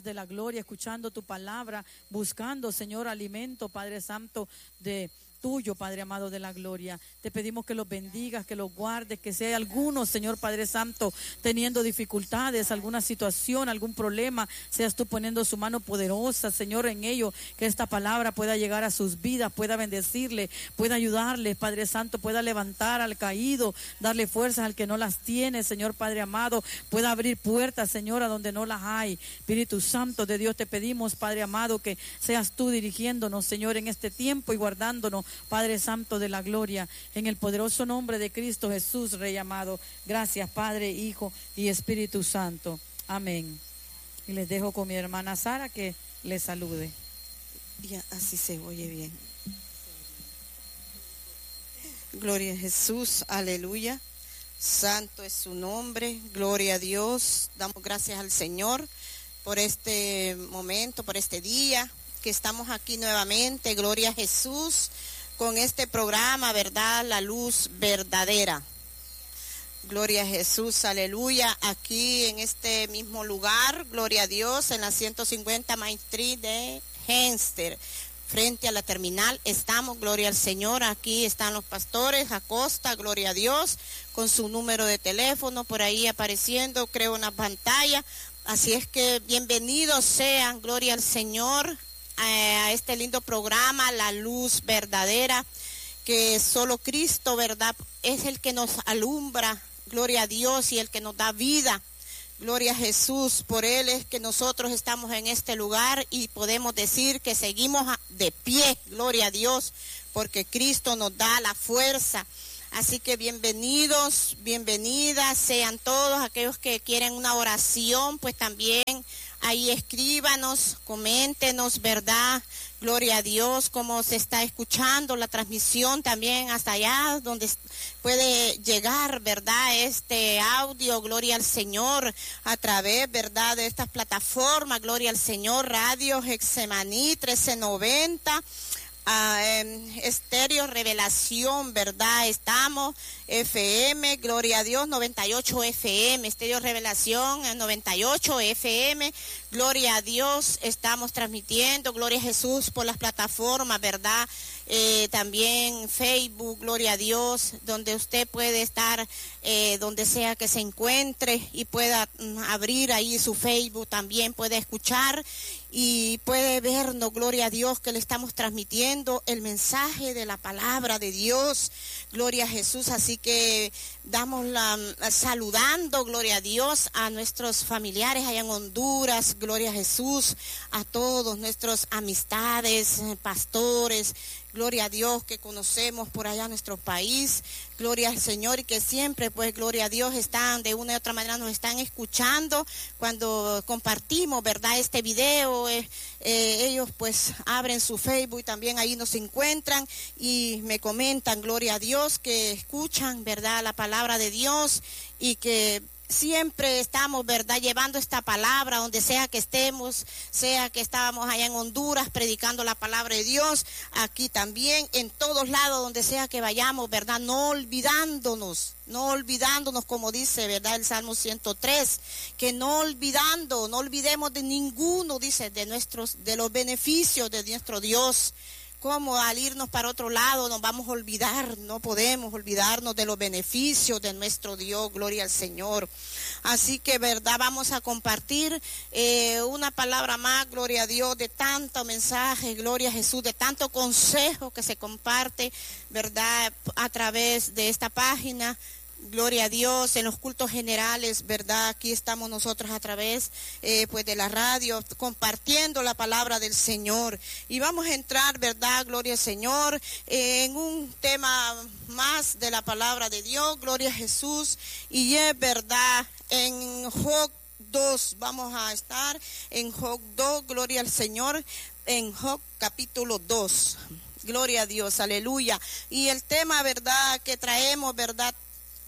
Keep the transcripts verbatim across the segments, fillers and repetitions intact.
de la gloria, escuchando tu palabra, buscando, Señor, alimento, Padre Santo, de tuyo, Padre amado de la gloria. Te pedimos que los bendigas, que los guardes, que sea alguno, Señor Padre Santo, teniendo dificultades, alguna situación, algún problema, seas tú poniendo su mano poderosa, Señor, en ello, que esta palabra pueda llegar a sus vidas, pueda bendecirle, pueda ayudarle, Padre Santo, pueda levantar al caído, darle fuerzas al que no las tiene, Señor Padre amado, pueda abrir puertas, Señor, a donde no las hay. Espíritu Santo de Dios, te pedimos, Padre amado, que seas tú dirigiéndonos, Señor, en este tiempo y guardándonos, Padre Santo de la gloria, en el poderoso nombre de Cristo Jesús, Rey amado. Gracias, Padre, Hijo y Espíritu Santo. Amén. Y les dejo con mi hermana Sara que les salude. Ya, así se oye bien. Gloria a Jesús, aleluya. Santo es su nombre, gloria a Dios. Damos gracias al Señor por este momento, por este día que estamos aquí nuevamente. Gloria a Jesús. Con este programa, ¿verdad? La luz verdadera. Gloria a Jesús, aleluya. Aquí en este mismo lugar, gloria a Dios, en la ciento cincuenta Main Street de Hempstead, frente a la terminal, estamos, gloria al Señor. Aquí están los pastores Acosta, gloria a Dios, con su número de teléfono por ahí apareciendo, creo, en la pantalla. Así es que bienvenidos sean, gloria al Señor, a este lindo programa, La Luz Verdadera, que solo Cristo, ¿verdad?, es el que nos alumbra, gloria a Dios, y el que nos da vida. Gloria a Jesús, por Él es que nosotros estamos en este lugar y podemos decir que seguimos de pie, gloria a Dios, porque Cristo nos da la fuerza. Así que bienvenidos, bienvenidas sean todos aquellos que quieren una oración, pues también ahí escríbanos, coméntenos, ¿verdad? Gloria a Dios, cómo se está escuchando la transmisión también hasta allá, donde puede llegar, ¿verdad? Este audio, gloria al Señor, a través, ¿verdad?, de estas plataformas, gloria al Señor, Radio Getsemaní trece noventa. Uh, Estéreo Revelación, ¿verdad? Estamos, F M, gloria a Dios, noventa y ocho F M, Estéreo Revelación, noventa y ocho F M, gloria a Dios, estamos transmitiendo, gloria a Jesús, por las plataformas, ¿verdad? Eh, también Facebook, gloria a Dios, donde usted puede estar, eh, donde sea que se encuentre y pueda mm, abrir ahí su Facebook, también puede escuchar y puede vernos, gloria a Dios, que le estamos transmitiendo el mensaje de la palabra de Dios, gloria a Jesús. Así que damos la, saludando, gloria a Dios, a nuestros familiares allá en Honduras, gloria a Jesús, a todos nuestros amistades, pastores, gloria a Dios, que conocemos por allá nuestro país, gloria al Señor, y que siempre, pues, gloria a Dios, están de una u otra manera, nos están escuchando cuando compartimos, ¿verdad?, este video. Eh, eh, ellos, pues, abren su Facebook y también ahí nos encuentran y me comentan, gloria a Dios, que escuchan, ¿verdad?, la palabra de Dios y que siempre estamos, ¿verdad?, llevando esta palabra donde sea que estemos, sea que estábamos allá en Honduras predicando la palabra de Dios, aquí también, en todos lados donde sea que vayamos, ¿verdad?, no olvidándonos, no olvidándonos, como dice, ¿verdad?, el Salmo ciento tres, que no olvidando, no olvidemos de ninguno, dice, de nuestros, de los beneficios de nuestro Dios. Como al irnos para otro lado nos vamos a olvidar, no podemos olvidarnos de los beneficios de nuestro Dios, gloria al Señor. Así que, verdad, vamos a compartir eh, una palabra más, gloria a Dios, de tanto mensaje, gloria a Jesús, de tanto consejo que se comparte, verdad, a través de esta página. Gloria a Dios, en los cultos generales, ¿verdad? Aquí estamos nosotros a través eh, pues de la radio, compartiendo la palabra del Señor. Y vamos a entrar, ¿verdad? Gloria al Señor, eh, en un tema más de la palabra de Dios, gloria a Jesús. Y es verdad, en Job dos, vamos a estar en Job dos, gloria al Señor, en Job capítulo dos. Gloria a Dios, aleluya. Y el tema, ¿verdad?, que traemos, ¿verdad?,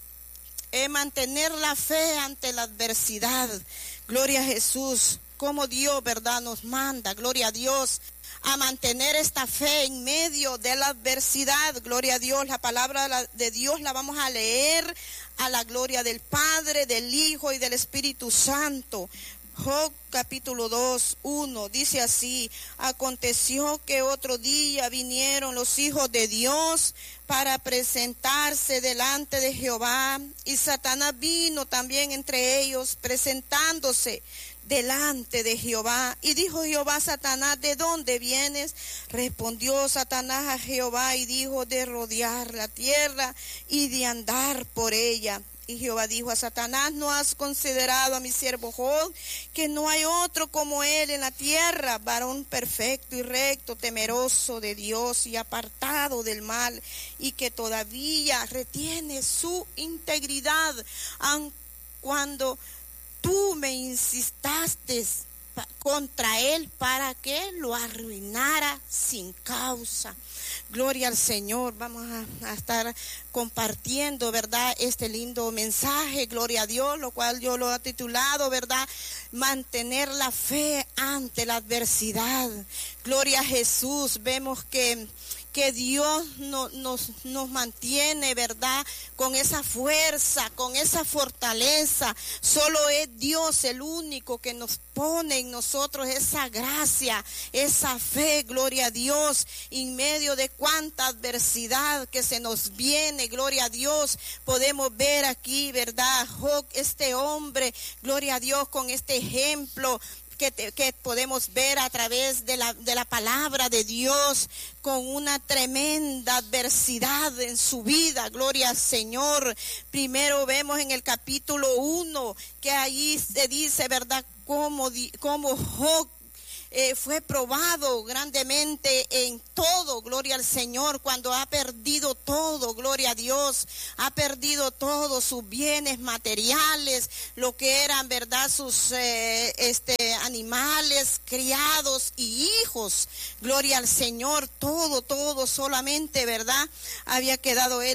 es mantener la fe ante la adversidad. Gloria a Jesús, como Dios, ¿verdad?, nos manda, gloria a Dios, a mantener esta fe en medio de la adversidad. Gloria a Dios, la palabra de Dios la vamos a leer a la gloria del Padre, del Hijo y del Espíritu Santo. Job capítulo dos, uno, dice así: aconteció que otro día vinieron los hijos de Dios para presentarse delante de Jehová, y Satanás vino también entre ellos, presentándose delante de Jehová. Y dijo Jehová a Satanás: ¿de dónde vienes? Respondió Satanás a Jehová y dijo: de rodear la tierra y de andar por ella. Y Jehová dijo a Satanás: ¿no has considerado a mi siervo Job, que no hay otro como él en la tierra, varón perfecto y recto, temeroso de Dios y apartado del mal, y que todavía retiene su integridad, aun cuando tú me insistaste contra él para que lo arruinara sin causa? Gloria al Señor. Vamos a, a estar compartiendo, ¿verdad?, este lindo mensaje, gloria a Dios, lo cual yo lo he titulado, ¿verdad?, mantener la fe ante la adversidad. Gloria a Jesús. Vemos que que Dios no, nos, nos mantiene, ¿verdad?, con esa fuerza, con esa fortaleza. Solo es Dios el único que nos pone en nosotros esa gracia, esa fe, gloria a Dios, en medio de cuánta adversidad que se nos viene, gloria a Dios. Podemos ver aquí, ¿verdad?, Job, este hombre, gloria a Dios, con este ejemplo Que, te, que podemos ver a través de la, de la palabra de Dios, con una tremenda adversidad en su vida, gloria al Señor. Primero vemos en el capítulo uno que ahí se dice, ¿verdad?, cómo, cómo Job Eh, fue probado grandemente en todo, gloria al Señor, cuando ha perdido todo, gloria a Dios, ha perdido todos sus bienes materiales, lo que eran, verdad, sus eh, este, animales, criados y hijos, gloria al Señor, todo, todo, solamente, verdad, había quedado él